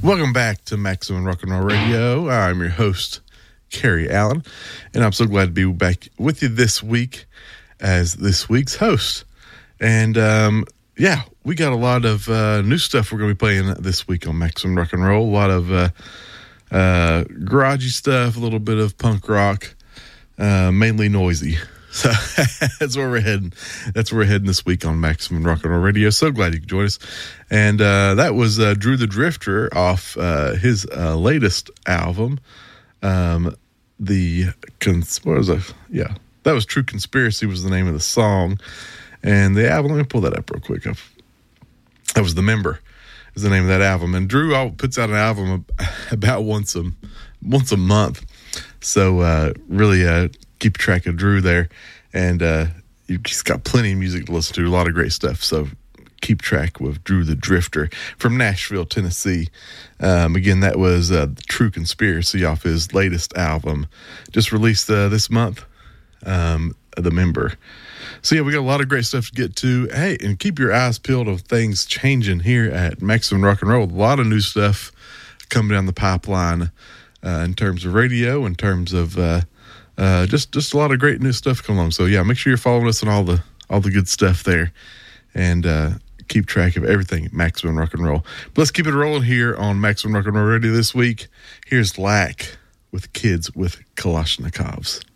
Welcome back to Maximum Rock and Roll Radio. I'm your host, Kerry Allen, and I'm so glad to be back with you this week as this week's host. And we got a lot of new stuff we're going to be playing this week on Maximum Rock and Roll. A lot of garagey stuff, a little bit of punk rock, mainly noisy. So that's where we're heading. That's where we're heading this week on Maximum Rock and Roll Radio. So glad you could join us. And that was Drew the Drifter off his latest album. That was True Conspiracy was the name of the song. And the album, let me pull that up real quick. That was The Member is the name of that album. And Drew puts out an album about once a month. So really keep track of Drew there. And he's got plenty of music to listen to, a lot of great stuff. So keep track with Drew the Drifter from Nashville, Tennessee. Again, that was True Conspiracy off his latest album, just released this month, The Member. So yeah, we got a lot of great stuff to get to. Hey, and keep your eyes peeled of things changing here at Maximum Rock and Roll. A lot of new stuff coming down the pipeline in terms of radio, in terms of just a lot of great new stuff coming along. So yeah, make sure you're following us on all the good stuff there, and keep track of everything at Maximum Rock and Roll. But let's keep it rolling here on Maximum Rock and Roll Radio this week. Here's Lack with Kids with Kalashnikovs.